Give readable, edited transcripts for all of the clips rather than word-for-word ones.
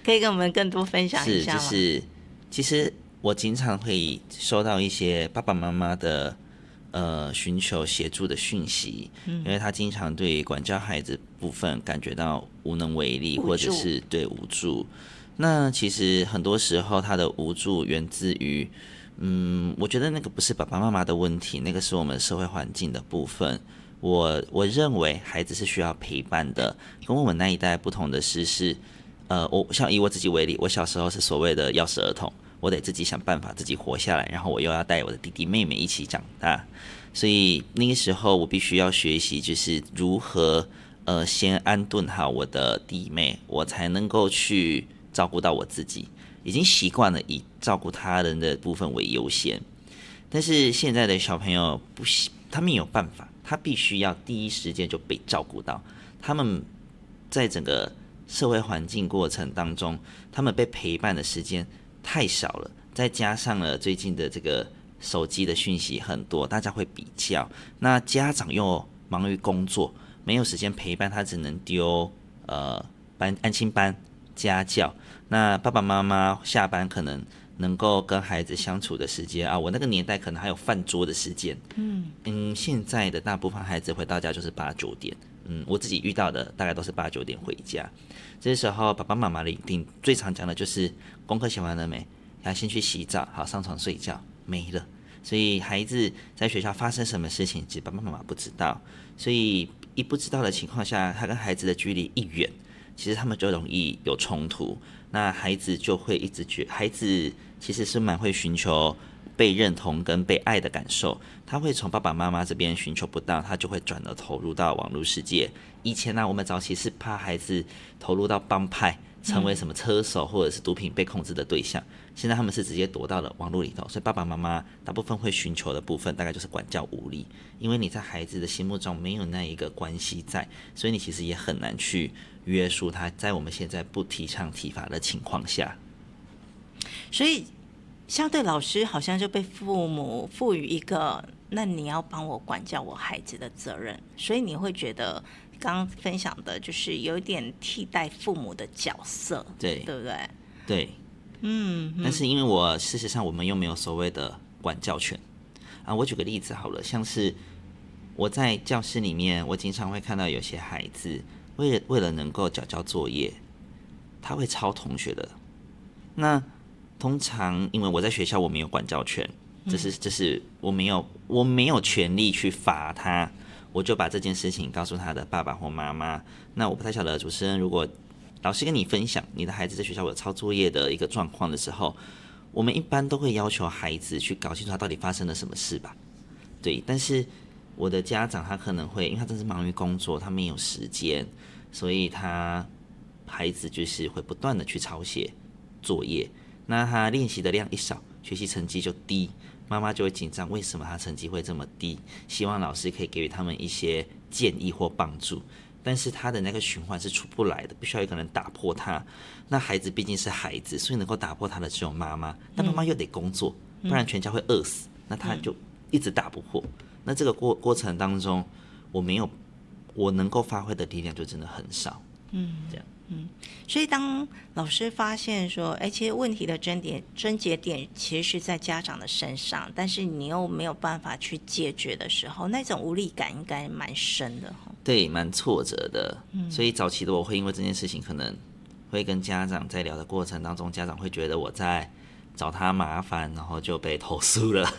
可以跟我们更多分享一下吗？ 就是其实我经常会收到一些爸爸妈妈的寻求协助的讯息，因为他经常对管教孩子部分感觉到无能为力，或者是对无助。那其实很多时候他的无助源自于我觉得那个不是爸爸妈妈的问题，那个是我们社会环境的部分。我认为孩子是需要陪伴的，跟我们那一代不同的是，我像以我自己为例，我小时候是所谓的钥匙儿童，我得自己想办法自己活下来，然后我又要带我的弟弟妹妹一起长大，所以那个时候我必须要学习，就是如何先安顿好我的弟妹，我才能够去照顾到我自己。已经习惯了以照顾他人的部分为优先，但是现在的小朋友不行，他没有办法，他必须要第一时间就被照顾到。他们在整个社会环境过程当中，他们被陪伴的时间太少了，再加上了最近的这个手机的讯息很多，大家会比较，那家长又忙于工作，没有时间陪伴他，只能丢安亲班、家教。那爸爸妈妈下班可能能够跟孩子相处的时间啊，我那个年代可能还有饭桌的时间。现在的大部分孩子回到家就是8、9点。我自己遇到的大概都是8、9点回家。这时候爸爸妈妈的一定最常讲的就是功课写完了没？要先去洗澡，好上床睡觉，没了。所以孩子在学校发生什么事情，其实爸爸妈妈不知道。所以一不知道的情况下，他跟孩子的距离一远，其实他们就容易有冲突。那孩子就会一直孩子其实是蛮会寻求被认同跟被爱的感受，他会从爸爸妈妈这边寻求不到，他就会转而投入到网络世界。以前呢，我们早期是怕孩子投入到帮派，成为什么车手或者是毒品被控制的对象，现在他们是直接躲到了网络里头，所以爸爸妈妈大部分会寻求的部分大概就是管教无力，因为你在孩子的心目中没有那一个关系在，所以你其实也很难去约束他，在我们现在不提倡体罚的情况下。 所以相对老师好像就被父母赋予一个那你要帮我管教我孩子的责任，所以你会觉得刚刚分享的就是有一点替代父母的角色，对不对？ 对，但是因为事实上我们又没有所谓的管教权啊。我举个例子好了，像是我在教室里面，我经常会看到有些孩子为了能够交作业，他会抄同学的。那通常因为我在学校我没有管教权，这是我没有权利去罚他，我就把这件事情告诉他的爸爸或妈妈。那我不太晓得主持人，如果老师跟你分享你的孩子在学校有抄作业的一个状况的时候，我们一般都会要求孩子去搞清楚他到底发生了什么事吧。对，但是我的家长他可能会，因为他真是忙于工作，他没有时间，所以孩子就是会不断的去抄写作业。那他练习的量一少，学习成绩就低，妈妈就会紧张，为什么他成绩会这么低？希望老师可以给予他们一些建议或帮助。但是他的那个循环是出不来的，必须要有一个人打破他。那孩子毕竟是孩子，所以能够打破他的只有妈妈，但妈妈又得工作，不然全家会饿死。那他就一直打不破。那这个过程当中，我能够发挥的力量就真的很少。这样。 所以当老师发现说，其实问题的症结点其实是在家长的身上，但是你又没有办法去解决的时候，那种无力感应该蛮深的。 对，蛮挫折的。所以早期的我会因为这件事情，可能会跟家长在聊的过程当中，家长会觉得我在找他麻烦，然后就被投诉了。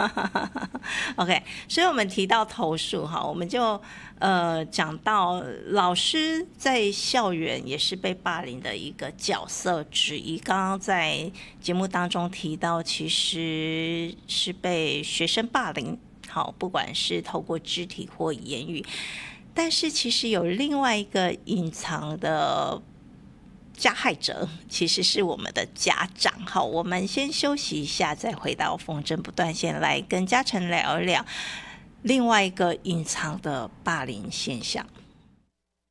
OK， 所以我们提到投诉哈，我们就讲到老师在校园也是被霸凌的一个角色之一。刚刚在节目当中提到，其实是被学生霸凌，好，不管是透过肢体或言语，但是其实有另外一个隐藏的加害者其实是我们的家长。好，我们先休息一下，再回到风筝不断线来跟嘉诚聊一聊另外一个隐藏的霸凌现象。